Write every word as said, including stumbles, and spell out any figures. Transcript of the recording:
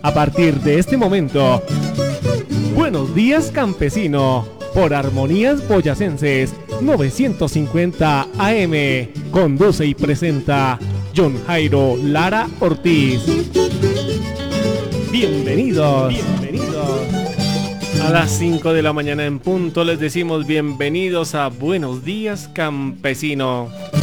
A partir de este momento, Buenos Días Campesino, por Armonías Boyacenses novecientos cincuenta A M. Conduce y presenta John Jairo Lara Ortiz. Bienvenidos. Bienvenidos. A las cinco de la mañana en punto les decimos bienvenidos a Buenos Días Campesino.